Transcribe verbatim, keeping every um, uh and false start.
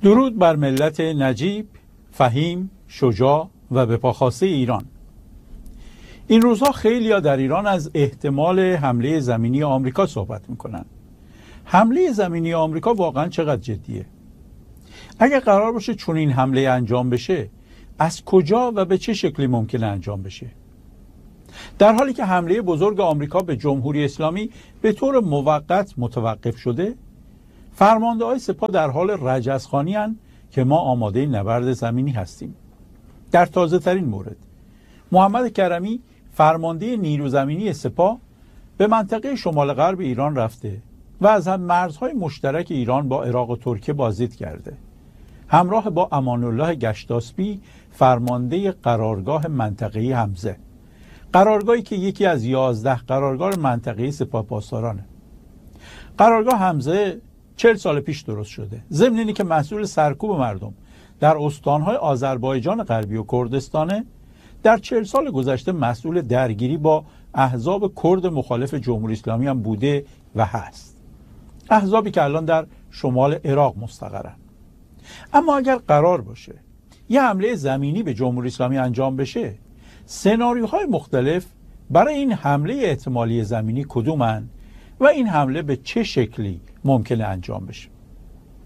درود بر ملت نجیب، فهیم، شجاع و بپاخاسته ایران. این روزها خیلیا در ایران از احتمال حمله زمینی آمریکا صحبت میکنن. حمله زمینی آمریکا واقعا چقدر جدیه؟ اگر قرار باشه چون این حمله انجام بشه، از کجا و به چه شکلی ممکنه انجام بشه؟ در حالی که حمله بزرگ آمریکا به جمهوری اسلامی به طور موقت متوقف شده، فرمانده‌های سپاه در حال رجزخوانی هستند که ما آماده نبرد زمینی هستیم. در تازه ترین مورد، محمد کرمی فرمانده نیرو زمینی سپاه به منطقه شمال غرب ایران رفته و از هم مرزهای مشترک ایران با عراق و ترکیه بازدید کرده، همراه با امان الله گشتاسبی فرمانده قرارگاه منطقه‌ای حمزه، قرارگاهی که یکی از یازده قرارگاه منطقه‌ای سپاه پاسدارانه. قرارگاه حمزه چهل سال پیش درست شده، ضمن اینی که مسئول سرکوب مردم در استانهای آذربایجان غربی و کردستانه. در چهل سال گذشته مسئول درگیری با احزاب کرد مخالف جمهوری اسلامی هم بوده و هست، احزابی که الان در شمال عراق مستقرن. اما اگر قرار باشه یه حمله زمینی به جمهوری اسلامی انجام بشه، سناریوهای مختلف برای این حمله احتمالی زمینی کدومن و این حمله به چه شکلی ممکنه انجام بشه؟